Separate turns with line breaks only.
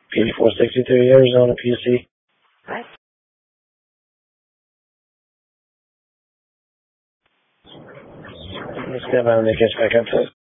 P463 Arizona PC.
Hi.
Let's get by when they catch back up to us.